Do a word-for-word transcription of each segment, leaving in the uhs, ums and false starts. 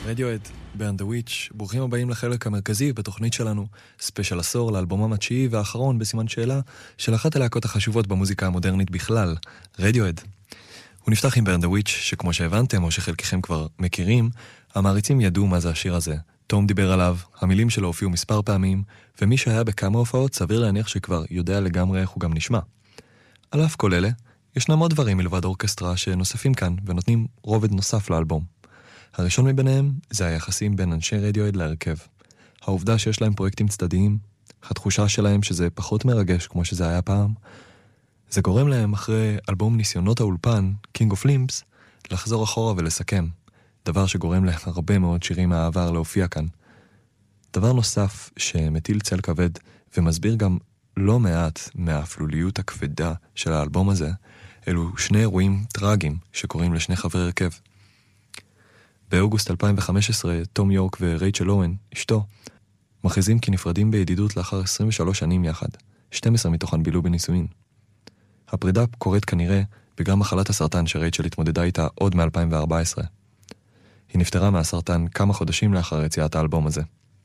רדיואד, Burn the Witch, ברוכים הבאים לחלק המרכזי בתוכנית שלנו, ספיישל עשור לאלבומם התשיעי והאחרון בסימן שאלה של אחת הלהקות החשובות במוזיקה המודרנית בכלל, רדיואד. הוא נפתח עם Burn the Witch, שכמו שהבנתם או שחלקכם כבר מכירים, המעריצים ידעו מה זה השיר הזה. תום דיבר עליו, המילים שלו הופיעו מספר פעמים, ומי שהיה בכמה הופעות סביר להניח שכבר יודע לגמרי איך הוא גם נשמע. על אף כל אלה, ישנם עוד דברים מלבד אורקסטרה שנוספים כאן ונותנים רובד נוסף לאלבום. הראשון מביניהם זה היחסים בין אנשי רדיואד להרכב. העובדה שיש להם פרויקטים צדדיים, התחושה שלהם שזה פחות מרגש כמו שזה היה פעם, זה גורם להם אחרי אלבום ניסיונות האולפן, King of Limbs, לחזור אחורה ולסכם, דבר שגורם להם הרבה מאוד שירים מהעבר להופיע כאן. דבר נוסף שמטיל צל כבד ומסביר גם לא מעט מהאפלוליות הכבדה של האלבום הזה, אלו שני אירועים טרגיים שקורים לשני חברי הרכב. באוגוסט אלפיים וחמש עשרה, תום יורק ורייצ'ל אוהן, אשתו, מכריזים כי נפרדים בידידות לאחר עשרים ושלוש שנים יחד, שתים עשרה מתוכן בילו בנישואין. הפרידה קורית כנראה בגלל מחלת הסרטן שרייצ'ל התמודדה איתה עוד מ-אלפיים וארבע עשרה. היא נפטרה מהסרטן כמה חודשים לאחר יציאת האלבום הזה.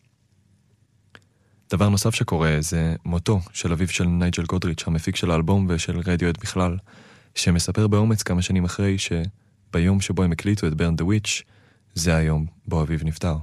דבר נוסף שקורה זה מותו של אביו של נייג'ל גודריץ', המפיק של האלבום ושל רדיואד בכלל, שמספר באומץ כמה שנים אחרי שביום שבו הם הקליטו את Burn the Witch, זה היום בו אביו נפטר.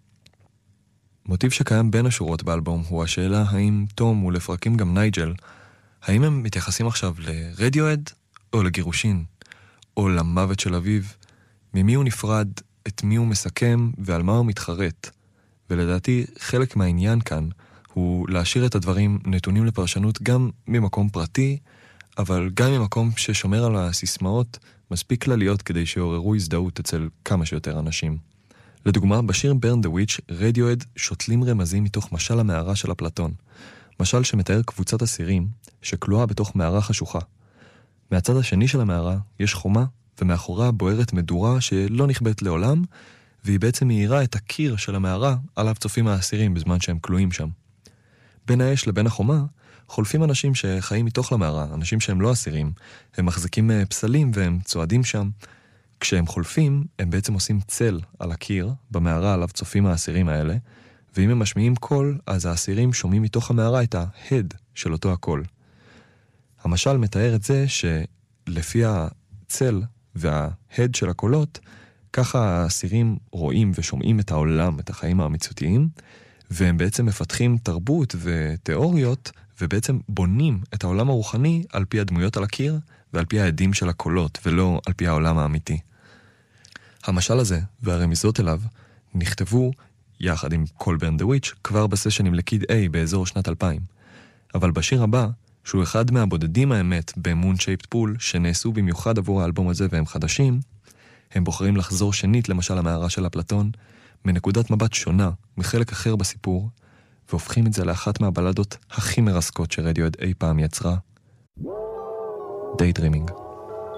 מוטיב שקיים בין השורות באלבום הוא השאלה האם תום ולפרקים גם נייג'ל, האם הם מתייחסים עכשיו לרדיואד או לגירושין, או למוות של אביו, ממי הוא נפרד, את מי הוא מסכם ועל מה הוא מתחרט. ולדעתי חלק מהעניין כאן הוא להשאיר את הדברים נתונים לפרשנות גם ממקום פרטי, אבל גם ממקום ששומר על הסיסמאות מספיק כלליות כדי שעוררו הזדהות אצל כמה שיותר אנשים. לדוגמה, בשיר Burn the Witch, רדיואד שותלים רמזים מתוך משל המערה של אפלטון. משל שמתאר קבוצת אסירים שכלואה בתוך מערה חשוכה. מהצד השני של המערה יש חומה, ומאחוריה בוערת מדורה שלא נכבט לעולם, והיא בעצם מאירה את הקיר של המערה עליו צופים האסירים בזמן שהם כלואים שם. בין האש לבין החומה חולפים אנשים שחיים מתוך למערה, אנשים שהם לא אסירים, הם מחזיקים פסלים והם צועדים שם. כשהם חולפים, הם בעצם עושים צל על הקיר במערה עליו צופים האסירים האלה, ואם הם משמיעים קול, אז האסירים שומעים מתוך המערה את ההד של אותו הקול. המשל מתאר את זה שלפי הצל וההד של הקולות, ככה האסירים רואים ושומעים את העולם, את החיים המציאותיים, והם בעצם מפתחים תרבות ותיאוריות, ובעצם בונים את העולם הרוחני על פי הדמויות על הקיר, ועל פי העדים של הקולות, ולא על פי העולם האמיתי. המשל הזה והרמיזות אליו נכתבו יחד עם כל Burn the Witch כבר בסשנים לקיד A באזור שנת אלפיים. אבל בשיר הבא, שהוא אחד מהבודדים האמת ב-Moon Shaped Pool שנעשו במיוחד עבור האלבום הזה והם חדשים, הם בוחרים לחזור שנית למשל המערה של אפלטון, מנקודת מבט שונה, מחלק אחר בסיפור, והופכים את זה לאחת מהבלדות הכי מרסקות שרדיואד אי פעם יצרה. Daydreaming.